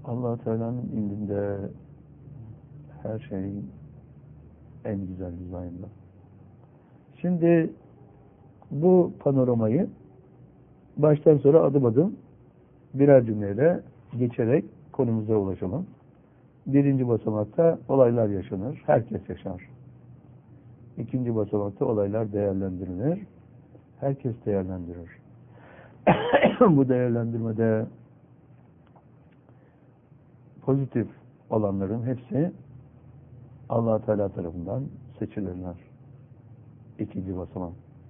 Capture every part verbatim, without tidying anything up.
Allah Teala'nın indinde her şey en güzel dizaynda. Şimdi bu panoramayı baştan sonra adım adım birer cümleyle geçerek konumuza ulaşalım. Birinci basamakta olaylar yaşanır, herkes yaşar. İkinci basamakta olaylar değerlendirilir, herkes değerlendirir. Bu değerlendirmede pozitif olanların hepsi Allah Teala tarafından seçilirler. İkinci basamak.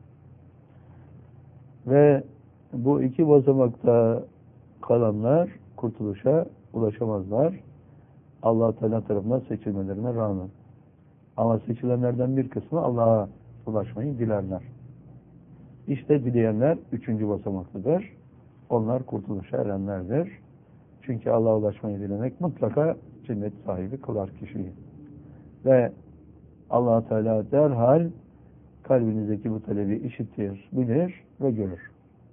Ve bu iki basamakta kalanlar kurtuluşa ulaşamazlar. Allah Teala tarafından seçilmelerine rağmen. Ama seçilenlerden bir kısmı Allah'a ulaşmayı dilerler. İşte dileyenler üçüncü basamaktadır. Onlar kurtuluşa erenlerdir. Çünkü Allah'a ulaşmayı dilemek mutlaka cennet sahibi kılar kişiyi. Ve Allah Teala derhal kalbinizdeki bu talebi işitir, bilir ve görür.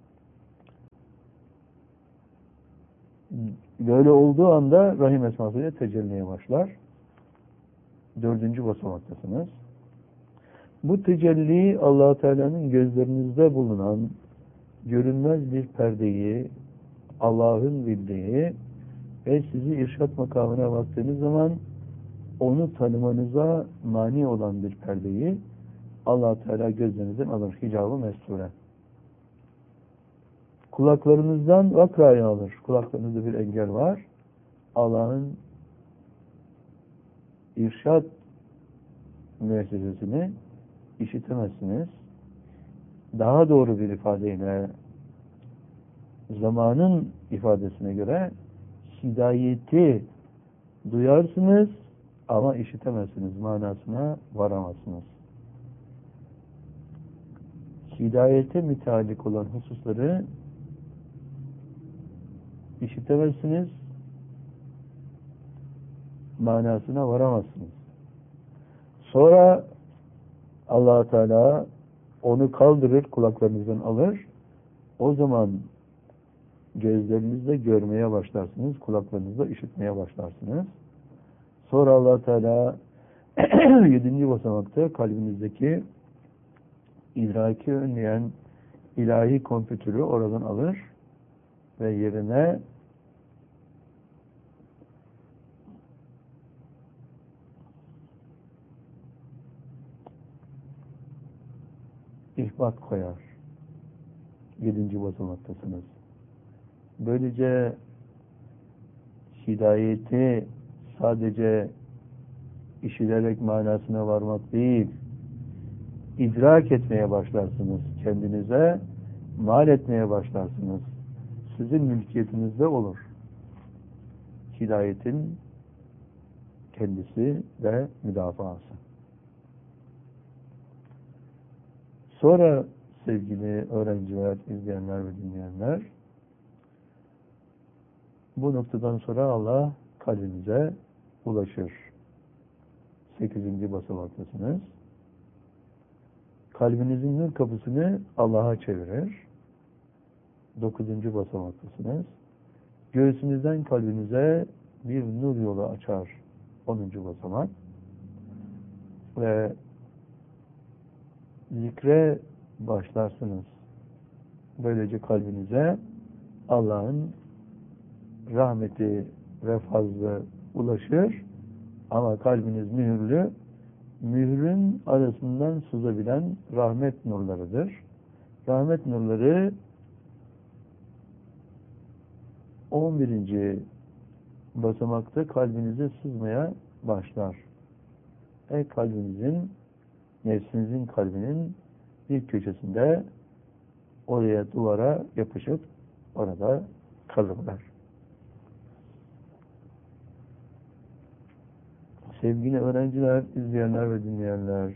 Böyle olduğu anda Rahim esmasıyla tecelliye başlar. Dördüncü basamaktasınız. Bu tecelli Allah Teala'nın gözlerinizde bulunan görünmez bir perdeyi Allah'ın bildiği ve sizi irşat makamına baktığınız zaman onu tanımanıza mani olan bir perdeyi Allah Teala gözlerinizden alır. Hicab-ı mesture. Kulaklarınızdan vakrayı alır. Kulaklarınızda bir engel var. Allah'ın irşat müessesesini işitemezsiniz. Daha doğru bir ifadeyle zamanın ifadesine göre hidayeti duyarsınız ama işitemezsiniz. Manasına varamazsınız. Hidayete müteallik olan hususları işitemezsiniz, manasına varamazsınız. Sonra Allah Teala onu kaldırır, kulaklarınızdan alır. O zaman gözlerinizle görmeye başlarsınız, kulaklarınızla işitmeye başlarsınız. Sonra Allah Teala yedinci basamakta kalbinizdeki idraki önleyen ilahi kompütürü oradan alır ve yerine ihbat koyar. Yedinci basamaktasınız. Böylece hidayeti sadece işilerek manasına varmak değil, idrak etmeye başlarsınız. Kendinize mal etmeye başlarsınız. Sizin mülkiyetinizde olur. Hidayetin kendisi ve müdafaası. Sonra sevgili öğrenciler, izleyenler ve dinleyenler, bu noktadan sonra Allah kalbinize ulaşır. Sekizinci basamaktasınız. Kalbinizin nur kapısını Allah'a çevirir. Dokuzuncu basamaktasınız. Göğsünüzden kalbinize bir nur yolu açar. Onuncu basamak. Ve zikre başlarsınız. Böylece kalbinize Allah'ın rahmeti ve fazlı ulaşır. Ama kalbiniz mühürlü, mührün arasından süzebilen rahmet nurlarıdır. Rahmet nurları on birinci basamakta kalbinize sızmaya başlar. E kalbinizin, nefsinizin kalbinin bir köşesinde oraya duvara yapışıp orada kalırlar. Sevgili öğrenciler, izleyenler ve dinleyenler,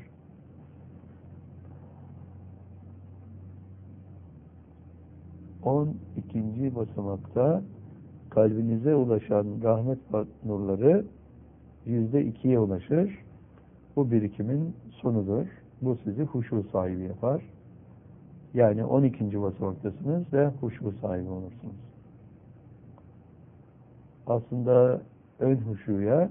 on ikinci basamakta kalbinize ulaşan rahmet nurları yüzde ikiye ulaşır. Bu birikimin sonudur. Bu sizi huşu sahibi yapar. Yani on ikinci basamaktasınız ve huşu sahibi olursunuz. aslında ön huşuya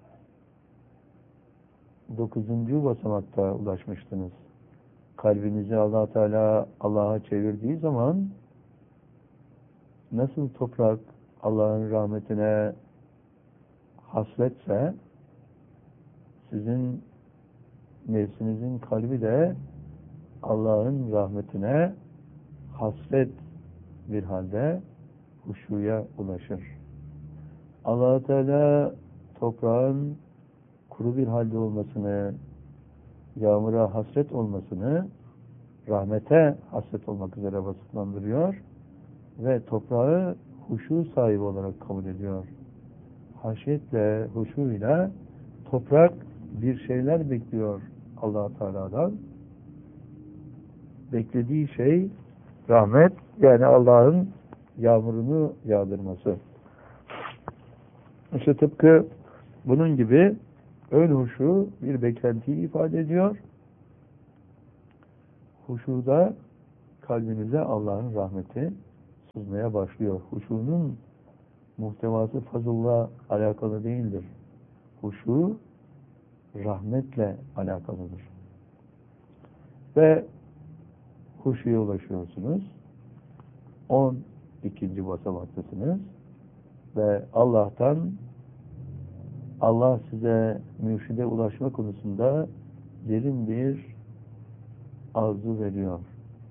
dokuzuncu basamakta ulaşmıştınız. Kalbinizi Allah Teala Allah'a çevirdiği zaman nasıl toprak Allah'ın rahmetine hasretse sizin nefsinizin kalbi de Allah'ın rahmetine hasret bir halde huşuya ulaşır. Allah Teala toprağın kuru bir halde olmasını, yağmura hasret olmasını, rahmete hasret olmak üzere vasıflandırıyor ve toprağı huşu sahibi olarak kabul ediyor. Haşyetle, huşuyla toprak bir şeyler bekliyor Allah Teala'dan. Beklediği şey rahmet, yani Allah'ın yağmurunu yağdırması. İşte tıpkı bunun gibi ön huşu bir beklentiyi ifade ediyor. Huşuda kalbinize Allah'ın rahmeti sızmaya başlıyor. Huşunun muhtevası fazılla alakalı değildir. Huşu rahmetle alakalıdır. Ve huşuya ulaşıyorsunuz. On ikinci basamaktasınız. Ve Allah'tan Allah size mürşide ulaşma konusunda derin bir arzu veriyor.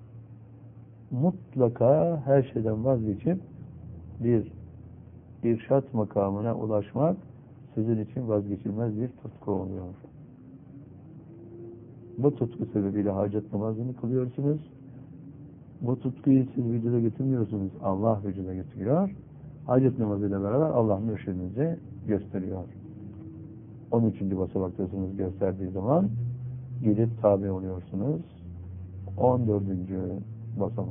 Mutlaka her şeyden vazgeçip bir irşat makamına ulaşmak sizin için vazgeçilmez bir tutku oluyor. Bu tutku sebebiyle hacet namazını kılıyorsunuz. Bu tutkuyu siz vücuda getirmiyorsunuz. Allah vücuda getiriyor. Hacet namazıyla beraber Allah mürşidinizi gösteriyor. on üçüncü basamaktasınız gösterdiği zaman gidip tabi oluyorsunuz. on dördüncü basamak.